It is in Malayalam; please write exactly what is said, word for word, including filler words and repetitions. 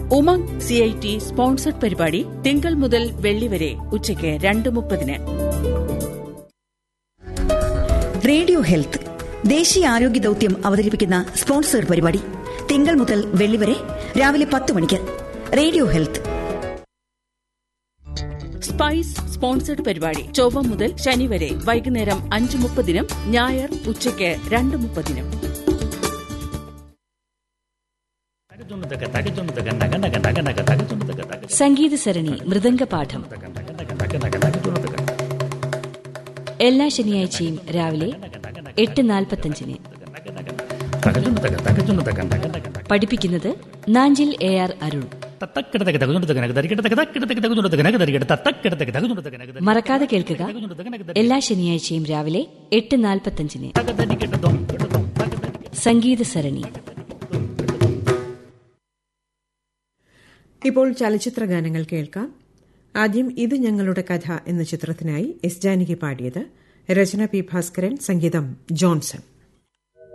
Umang C I T sponsored പരിപാടി തിങ്കൾ മുതൽ വെള്ളി വരെ ഉച്ചയ്ക്ക് രണ്ട് മുപ്പതിന്. റേഡിയോ ഹെൽത്ത് ദേശീയ ആരോഗ്യ ദൌത്യം അവതരിപ്പിക്കുന്ന സ്പോൺസർഡ് പരിപാടി തിങ്കൾ മുതൽ വെള്ളി വരെ രാവിലെ പത്ത് മണിക്ക്. Radio health. സ്പൈസ് സ്പോൺസർഡ് പരിപാടി ചൊവ്വ മുതൽ ശനി വരെ വൈകുന്നേരം അഞ്ച് മുപ്പതിനും ഞായർ ഉച്ചയ്ക്ക് രണ്ട് മുപ്പതിനും. സംഗീത സരണി മൃദംഗപാഠം എല്ലാ ശനിയാഴ്ചയും രാവിലെ എട്ട് നാൽപ്പത്തഞ്ചിന്. പഠിപ്പിക്കുന്നത് നാഞ്ചിൽ എ ആർ അരുൺ. മറക്കാതെ കേൾക്കുക, എല്ലാ ശനിയാഴ്ചയും രാവിലെ എട്ട് നാൽപ്പത്തഞ്ചിന് സംഗീത സരണി. ഇപ്പോൾ ചലച്ചിത്ര ഗാനങ്ങൾ കേൾക്കാം. ആദ്യം ഇത് ഞങ്ങളുടെ കഥ എന്ന ചിത്രത്തിനായി എസ് ജാനകി പാടിയത്. രചന പി ഭാസ്കരൻ, സംഗീതം ജോൺസൺ.